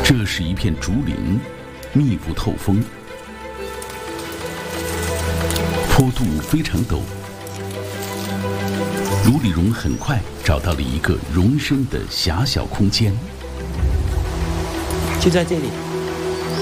这是一片竹林，密不透风，坡度非常陡。卢丽蓉很快找到了一个容身的狭小空间。 就在这里。